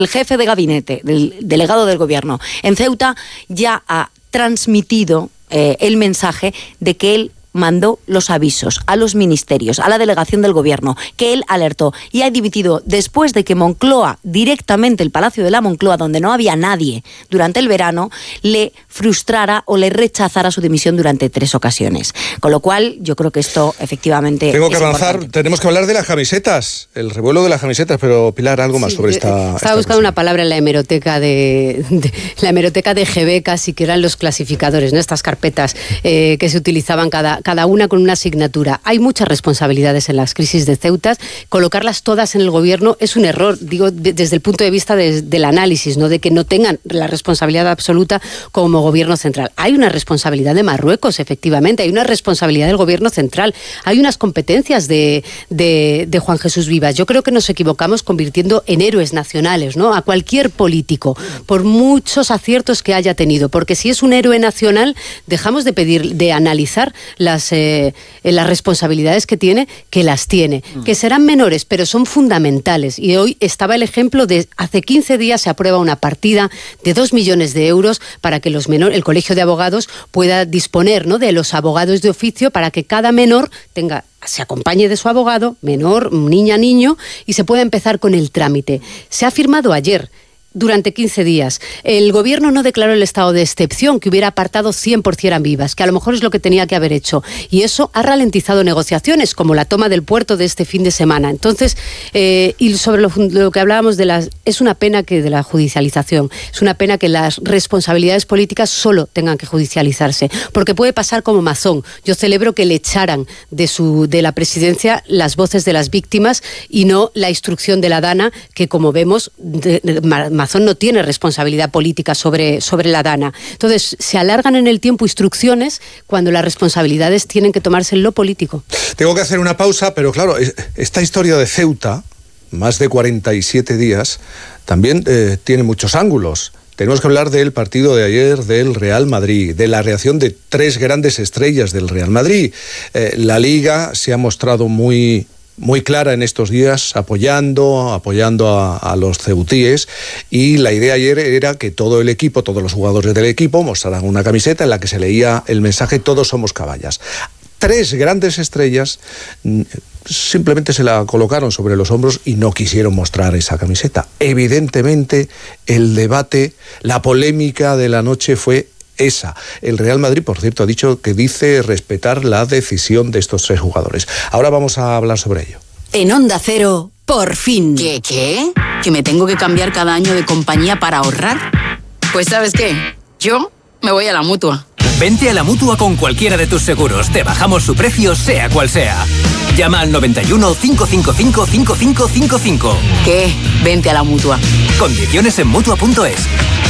El jefe de gabinete, del delegado del gobierno en Ceuta, ya ha transmitido el mensaje de que él mandó los avisos a los ministerios, a la delegación del gobierno, que él alertó y ha dimitido después de que Moncloa, directamente el Palacio de la Moncloa, donde no había nadie durante el verano, le frustrara o le rechazara su dimisión durante 3 ocasiones. Con lo cual, yo creo que esto efectivamente Tengo que avanzar, importante. Tenemos que hablar de las camisetas, el revuelo de las camisetas, pero Pilar, algo más sobre esta... Estaba buscando una palabra en la hemeroteca de GB, casi que eran los clasificadores, ¿no? Estas carpetas que se utilizaban cada una con una asignatura. Hay muchas responsabilidades en las crisis de Ceuta. Colocarlas todas en el gobierno es un error, digo, desde el punto de vista del análisis, ¿no? De que no tengan la responsabilidad absoluta como gobierno central. Hay una responsabilidad de Marruecos, efectivamente, hay una responsabilidad del gobierno central, hay unas competencias de Juan Jesús Vivas. Yo creo que nos equivocamos convirtiendo en héroes nacionales, ¿no? A cualquier político, por muchos aciertos que haya tenido, porque si es un héroe nacional, dejamos de analizar las responsabilidades que tiene, que las tiene, que serán menores, pero son fundamentales. Y hoy estaba el ejemplo de hace 15 días se aprueba una partida de 2 millones de euros para que el Colegio de Abogados pueda disponer, ¿no?, de los abogados de oficio para que cada menor se acompañe de su abogado, menor, niña, niño, y se pueda empezar con el trámite. Se ha firmado ayer. Durante 15 días. El gobierno no declaró el estado de excepción, que hubiera apartado 100% Vivas, que a lo mejor es lo que tenía que haber hecho. Y eso ha ralentizado negociaciones, como la toma del puerto de este fin de semana. Entonces, y sobre lo que hablábamos es una pena que de la judicialización, es una pena que las responsabilidades políticas solo tengan que judicializarse, porque puede pasar como Mazón. Yo celebro que le echaran de la presidencia las voces de las víctimas y no la instrucción de la Dana, que como vemos, Mazón no tiene responsabilidad política sobre la Dana. Entonces, se alargan en el tiempo instrucciones cuando las responsabilidades tienen que tomarse en lo político. Tengo que hacer una pausa, pero claro, esta historia de Ceuta, más de 47 días, también tiene muchos ángulos. Tenemos que hablar del partido de ayer del Real Madrid, de la reacción de 3 grandes estrellas del Real Madrid. La Liga se ha mostrado muy clara en estos días, apoyando a los ceutíes, y la idea ayer era que todo el equipo, todos los jugadores del equipo mostraran una camiseta en la que se leía el mensaje "Todos somos caballas". 3 grandes estrellas simplemente se la colocaron sobre los hombros y no quisieron mostrar esa camiseta. Evidentemente, el debate, la polémica de la noche fue esa. El Real Madrid, por cierto, ha dicho que dice respetar la decisión de estos 3 jugadores. Ahora vamos a hablar sobre ello. En Onda Cero, por fin. ¿Qué? ¿Que me tengo que cambiar cada año de compañía para ahorrar? Pues ¿sabes qué? Yo me voy a la Mutua. Vente a la Mutua con cualquiera de tus seguros. Te bajamos su precio, sea cual sea. Llama al 91 555 5555. ¿Qué? Vente a la Mutua. Condiciones en Mutua.es.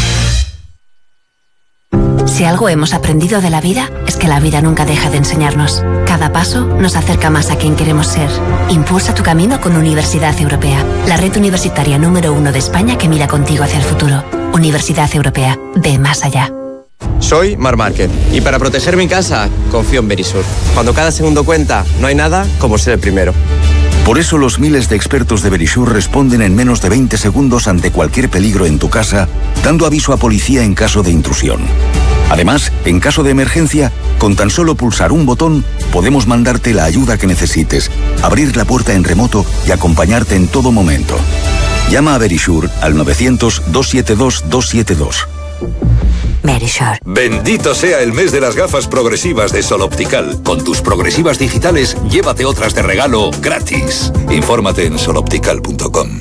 Si algo hemos aprendido de la vida, es que la vida nunca deja de enseñarnos. Cada paso nos acerca más a quien queremos ser. Impulsa tu camino con Universidad Europea, la red universitaria número 1 de España que mira contigo hacia el futuro. Universidad Europea, ve más allá. Soy Marc Márquez y para proteger mi casa confío en Verisur. Cuando cada segundo cuenta, no hay nada como ser el primero. Por eso los miles de expertos de Verisur responden en menos de 20 segundos ante cualquier peligro en tu casa, dando aviso a policía en caso de intrusión. Además, en caso de emergencia, con tan solo pulsar un botón, podemos mandarte la ayuda que necesites, abrir la puerta en remoto y acompañarte en todo momento. Llama a Verisur al 900-272-272. Verisur. Bendito sea el mes de las gafas progresivas de Sol Optical. Con tus progresivas digitales, llévate otras de regalo gratis. Infórmate en soloptical.com.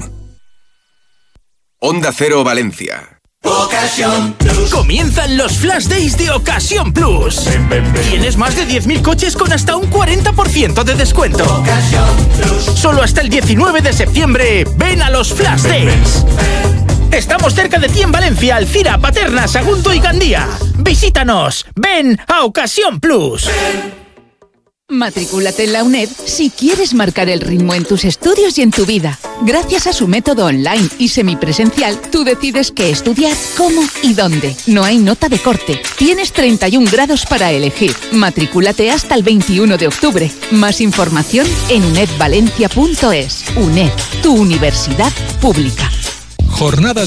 Onda Cero Valencia. Ocasión Plus. Comienzan los Flash Days de Ocasión Plus. Tienes más de 10.000 coches con hasta un 40% de descuento. Ocasión Plus. Solo hasta el 19 de septiembre. Ven a los Flash Days. Estamos cerca de ti en Valencia, Alcira, Paterna, Sagunto y Gandía. Visítanos. Ven a Ocasión Plus. Matricúlate en la UNED si quieres marcar el ritmo en tus estudios y en tu vida. Gracias a su método online y semipresencial, tú decides qué estudiar, cómo y dónde. No hay nota de corte. Tienes 31 grados para elegir. Matricúlate hasta el 21 de octubre. Más información en unedvalencia.es. UNED, tu universidad pública. Jornadas